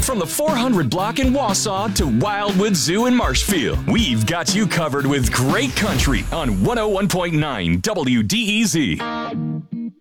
From the 400 block in Wausau to Wildwood Zoo in Marshfield, we've got you covered with great country on 101.9 WDEZ.